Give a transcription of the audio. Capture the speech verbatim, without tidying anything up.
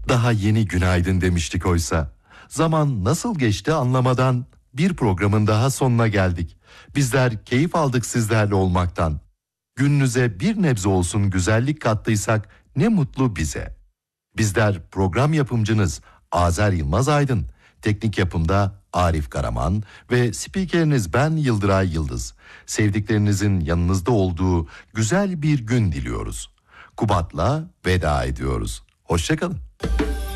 Daha yeni günaydın demiştik oysa. Zaman nasıl geçti anlamadan bir programın daha sonuna geldik. Bizler keyif aldık sizlerle olmaktan. Gününüze bir nebze olsun güzellik kattıysak ne mutlu bize. Bizler program yapımcınız Azer Yılmaz Aydın, teknik yapımda Arif Karaman ve spikeriniz ben Yıldıray Yıldız. Sevdiklerinizin yanınızda olduğu güzel bir gün diliyoruz. Kubat'la veda ediyoruz. Hoşça kalın.